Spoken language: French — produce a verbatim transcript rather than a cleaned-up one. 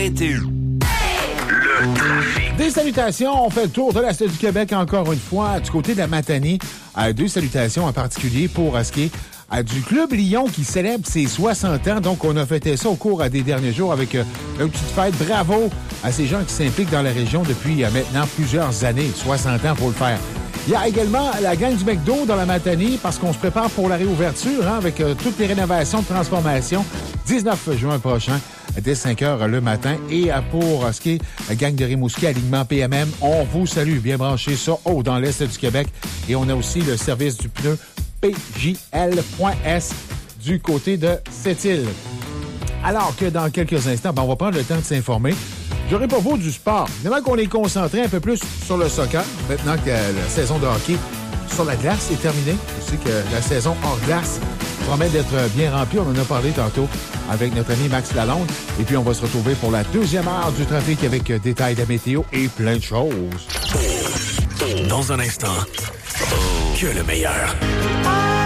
Arrêtez. Le trafic. Des salutations, on fait le tour de la Cité du Québec encore une fois, du côté de la Matanie. Euh, deux salutations en particulier pour euh, ce qui est euh, du Club Lyon qui célèbre ses soixante ans. Donc, on a fêté ça au cours euh, des derniers jours avec euh, une petite fête. Bravo à ces gens qui s'impliquent dans la région depuis euh, maintenant plusieurs années. soixante ans pour le faire. Il y a également la gang du McDo dans la Matanie parce qu'on se prépare pour la réouverture hein, avec euh, toutes les rénovations de transformation. dix-neuf juin prochain, dès cinq heures le matin. Et euh, pour euh, ce qui est la gang de Rimouski, alignement P M M, on vous salue. Bien branché ça haut dans l'Est du Québec. Et on a aussi le service du pneu P J L point S du côté de Sept-Îles. Alors que dans quelques instants, ben, on va prendre le temps de s'informer. J'aurais pas beau du sport. Évidemment qu'on est concentré un peu plus sur le soccer, maintenant que la saison de hockey sur la glace est terminée. Je sais que la saison hors glace promet d'être bien remplie. On en a parlé tantôt avec notre ami Max Lalonde. Et puis, on va se retrouver pour la deuxième heure du trafic avec détails de la météo et plein de choses. Dans un instant, que le meilleur.